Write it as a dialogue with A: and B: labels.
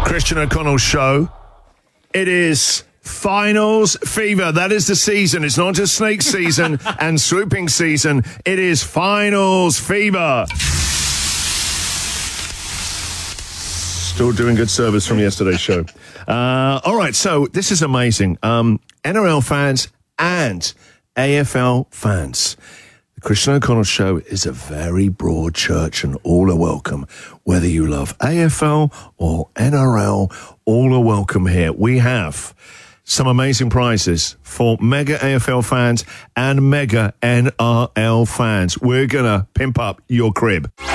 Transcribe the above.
A: Christian O'Connell Show. It is finals fever. That is the season. It's not just snake season and swooping season. It is finals fever. Still doing good service from yesterday's show. All right, so this is amazing. NRL fans and AFL fans. The Christian O'Connell Show is a very broad church and all are welcome. Whether you love AFL or NRL, all are welcome here. We have some amazing prizes for mega AFL fans and mega NRL fans. We're going to pimp up your crib.